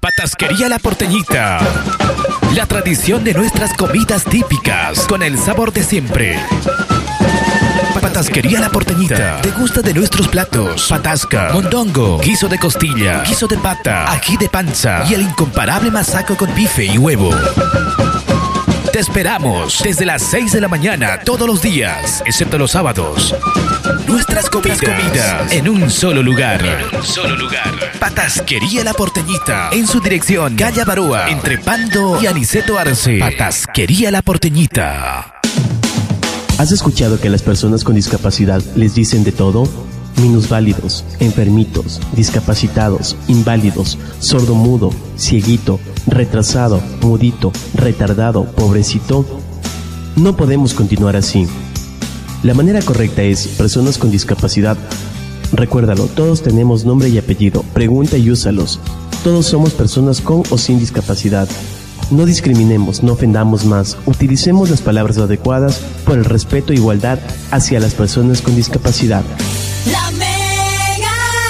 Patasquería La Porteñita. La tradición de nuestras comidas típicas con el sabor de siempre. Patasquería La Porteñita. Te gusta de nuestros platos: patasca, mondongo, guiso de costilla, guiso de pata, ají de panza y el incomparable masaco con bife y huevo. Te esperamos desde las 6 de la mañana todos los días, excepto los sábados. Nuestras comidas en un solo lugar. Patasquería La Porteñita. En su dirección, calle Baroa, entre Pando y Aniceto Arce. Patasquería La Porteñita. ¿Has escuchado que a las personas con discapacidad les dicen de todo? Minusválidos, enfermitos, discapacitados, inválidos, sordomudo, cieguito, retrasado, mudito, retardado, pobrecito. No podemos continuar así. La manera correcta es personas con discapacidad. Recuérdalo, todos tenemos nombre y apellido. Pregunta y úsalos. Todos somos personas con o sin discapacidad. No discriminemos, no ofendamos más. Utilicemos las palabras adecuadas por el respeto e igualdad hacia las personas con discapacidad. La Mega.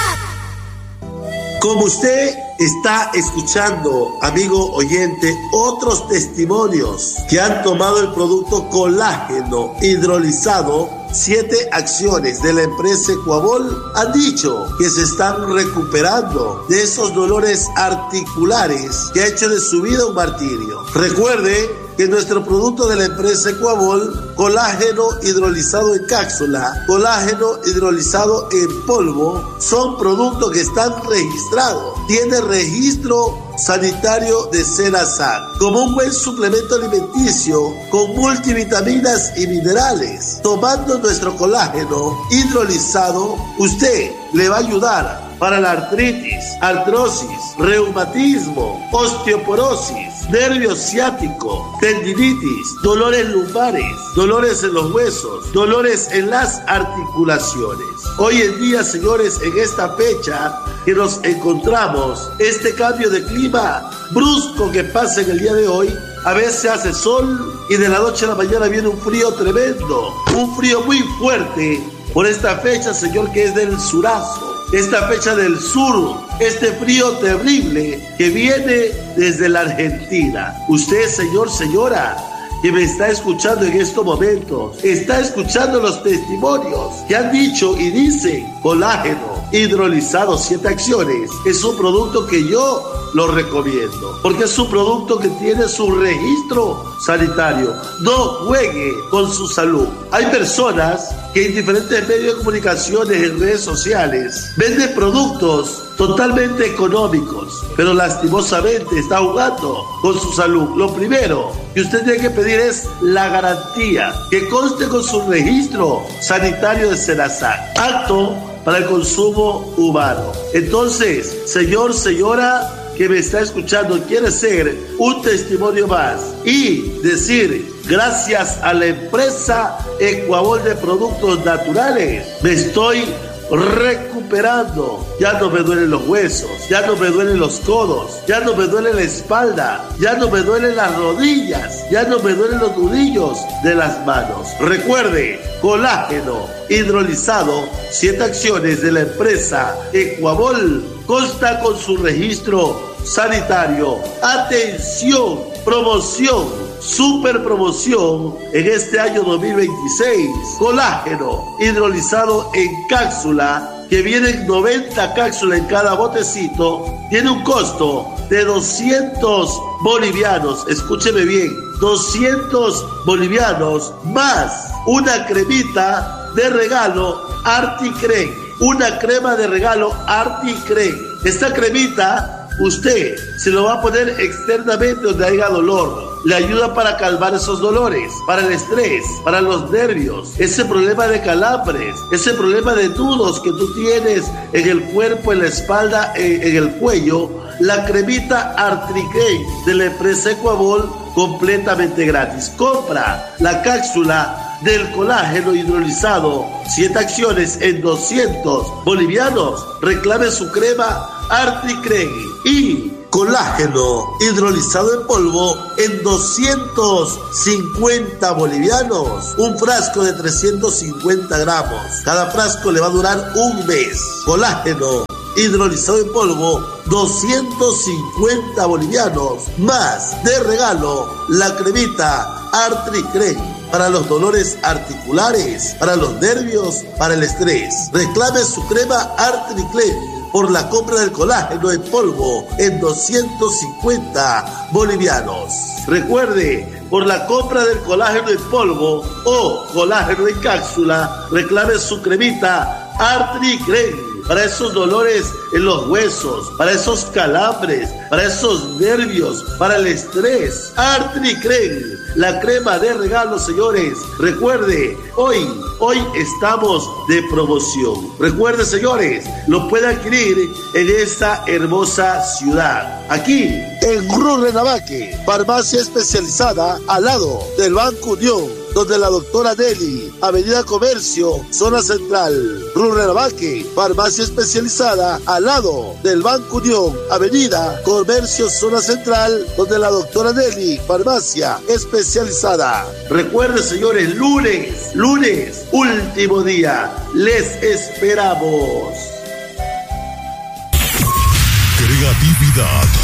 Como usted está escuchando, amigo oyente, otros testimonios que han tomado el producto colágeno hidrolizado, 7 acciones de la empresa Ecuabol han dicho que se están recuperando de esos dolores articulares que ha hecho de su vida un martirio. Recuerde que nuestro producto de la empresa Ecuabol, colágeno hidrolizado en cápsula, colágeno hidrolizado en polvo, son productos que están registrados. Tiene registro sanitario de SENASAC como un buen suplemento alimenticio con multivitaminas y minerales. Tomando nuestro colágeno hidrolizado, usted le va a ayudar para la artritis, artrosis, reumatismo, osteoporosis, nervio ciático, tendinitis, dolores lumbares, dolores en los huesos, dolores en las articulaciones. Hoy en día, señores, en esta fecha que nos encontramos, este cambio de clima brusco que pasa en el día de hoy, a veces hace sol y de la noche a la mañana viene un frío tremendo, un frío muy fuerte por esta fecha, señor, que es del surazo. Esta fecha del sur, este frío terrible que viene desde la Argentina. Usted, señor, señora, que me está escuchando en estos momentos, está escuchando los testimonios que han dicho y dicen: colágeno hidrolizado 7 acciones es un producto que yo lo recomiendo, porque es un producto que tiene su registro sanitario. No juegue con su salud. Hay personas que en diferentes medios de comunicaciones, en redes sociales, venden productos totalmente económicos, pero lastimosamente está jugando con su salud. Lo primero que usted tiene que pedir es la garantía que conste con su registro sanitario de SENASAC, apto para el consumo humano. Entonces, señor, señora que me está escuchando, quiere ser un testimonio más y decir: gracias a la empresa Ecuabol de Productos Naturales, me estoy recuperando. Ya no me duelen los huesos, ya no me duelen los codos, ya no me duele la espalda, ya no me duelen las rodillas, ya no me duelen los nudillos de las manos. Recuerde, colágeno hidrolizado, 7 acciones de la empresa Ecuabol, consta con su registro sanitario. Atención, promoción, super promoción en este año 2026. Colágeno hidrolizado en cápsula, que vienen 90 cápsulas en cada botecito, tiene un costo de 200 bolivianos. Escúcheme bien, 200 bolivianos más una cremita de regalo Articren, una crema de regalo Articren. Esta cremita usted se lo va a poner externamente donde haya dolor. Le ayuda para calmar esos dolores, para el estrés, para los nervios, ese problema de calambres, ese problema de nudos que tú tienes en el cuerpo, en la espalda, en el cuello. La cremita Artricane de la empresa Ecuabol, completamente gratis. Compra la cápsula del colágeno hidrolizado, 7 acciones en 200 bolivianos. Reclame su crema Artricane y colágeno hidrolizado en polvo en 250 bolivianos. Un frasco de 350 gramos. Cada frasco le va a durar un mes. Colágeno hidrolizado en polvo, 250 bolivianos. Más de regalo, la cremita Artricren para los dolores articulares, para los nervios, para el estrés. Reclame su crema Artricren por la compra del colágeno en polvo en 250 bolivianos. Recuerde, por la compra del colágeno en polvo o colágeno en cápsula, reclame su cremita Artricren para esos dolores en los huesos, para esos calambres, para esos nervios, para el estrés. Artricren, la crema de regalo, señores. Recuerde, hoy estamos de promoción. Recuerde, señores, lo puede adquirir en esta hermosa ciudad. Aquí, en Rurrenabaque, farmacia especializada al lado del Banco Unión, donde la doctora Nelly, Avenida Comercio, Zona Central. Rurrenabaque, farmacia especializada al lado del Banco Unión, Avenida Comercio, Zona Central, donde la doctora Nelly, farmacia especializada. Recuerden, señores, lunes, último día. Les esperamos. Creatividad.